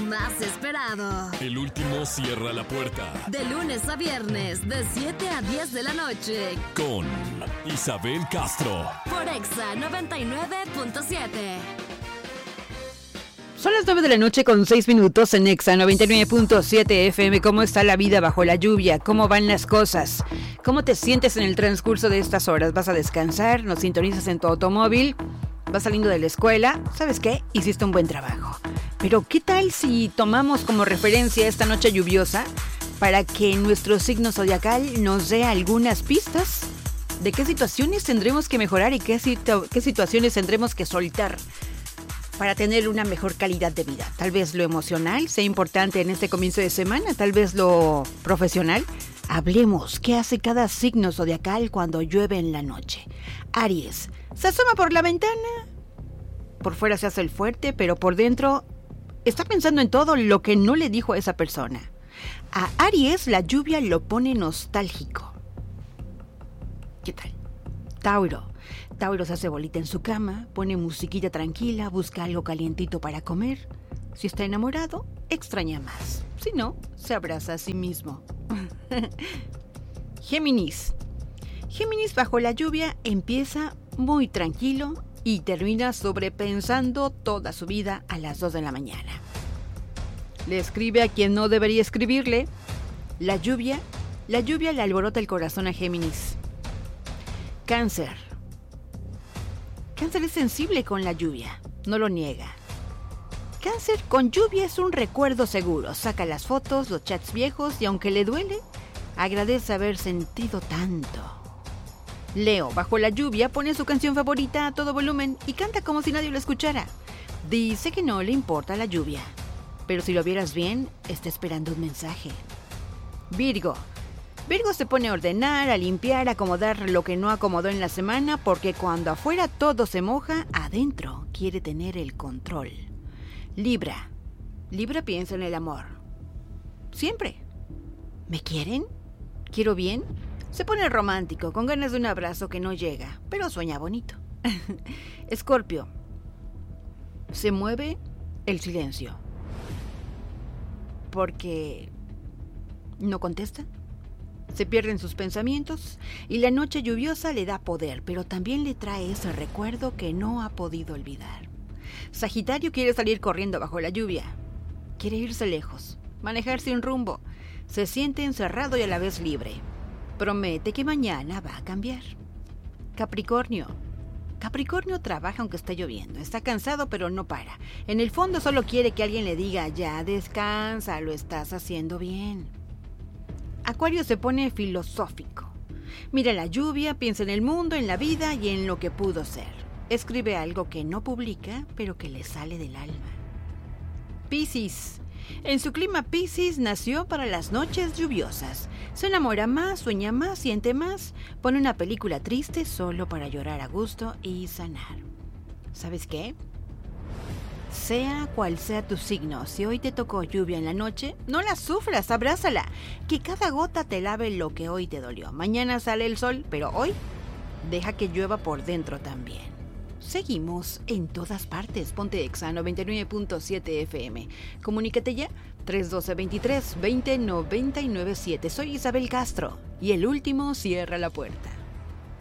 más esperado. El último cierra la puerta. De lunes a viernes, de 7 a 10 de la noche. Con Isabel Castro. Por Exa 99.7. Son las 9 de la noche con 6 minutos en Exa 99.7 FM. ¿Cómo está la vida bajo la lluvia? ¿Cómo van las cosas? ¿Cómo te sientes en el transcurso de estas horas? ¿Vas a descansar? ¿Nos sintonizas en tu automóvil? ¿Vas saliendo de la escuela? ¿Sabes qué? Hiciste un buen trabajo. Pero ¿qué tal si tomamos como referencia esta noche lluviosa para que nuestro signo zodiacal nos dé algunas pistas de qué situaciones tendremos que mejorar y qué situaciones tendremos que soltar para tener una mejor calidad de vida? Tal vez lo emocional sea importante en este comienzo de semana, tal vez lo profesional. Hablemos, ¿qué hace cada signo zodiacal cuando llueve en la noche? Aries, se asoma por la ventana, por fuera se hace el fuerte, pero por dentro está pensando en todo lo que no le dijo a esa persona. A Aries la lluvia lo pone nostálgico. ¿Qué tal? Tauro se hace bolita en su cama, pone musiquita tranquila, busca algo calientito para comer. Si está enamorado, extraña más. Si no, se abraza a sí mismo. Géminis bajo la lluvia empieza muy tranquilo y termina sobrepensando toda su vida a las 2 de la mañana. Le escribe a quien no debería escribirle. La lluvia le alborota el corazón a Géminis. Cáncer es sensible con la lluvia, no lo niega. Cáncer con lluvia es un recuerdo seguro. Saca las fotos, los chats viejos y aunque le duele, agradece haber sentido tanto. Leo, bajo la lluvia, pone su canción favorita a todo volumen y canta como si nadie lo escuchara. Dice que no le importa la lluvia, pero si lo vieras bien, está esperando un mensaje. Virgo se pone a ordenar, a limpiar, a acomodar lo que no acomodó en la semana, porque cuando afuera todo se moja, adentro quiere tener el control. Libra piensa en el amor. Siempre. ¿Me quieren? ¿Quiero bien? Se pone romántico, con ganas de un abrazo que no llega, pero sueña bonito. Escorpio. Se mueve el silencio. Porque no contesta. Se pierden sus pensamientos y la noche lluviosa le da poder, pero también le trae ese recuerdo que no ha podido olvidar. Sagitario quiere salir corriendo bajo la lluvia. Quiere irse lejos, manejar sin rumbo. Se siente encerrado y a la vez libre. Promete que mañana va a cambiar. Capricornio trabaja aunque esté lloviendo. Está cansado pero no para. En el fondo solo quiere que alguien le diga: ya descansa, lo estás haciendo bien. Acuario se pone filosófico. Mira la lluvia, piensa en el mundo, en la vida y en lo que pudo ser. Escribe algo que no publica, pero que le sale del alma. Piscis. En su clima, Piscis nació para las noches lluviosas. Se enamora más, sueña más, siente más. Pone una película triste solo para llorar a gusto y sanar. ¿Sabes qué? Sea cual sea tu signo, si hoy te tocó lluvia en la noche, no la sufras, abrázala. Que cada gota te lave lo que hoy te dolió. Mañana sale el sol, pero hoy deja que llueva por dentro también. Seguimos en todas partes. Ponte Exa 99.7 FM. Comunícate ya, 312-23-20-997. Soy Isabel Castro y el último cierra la puerta.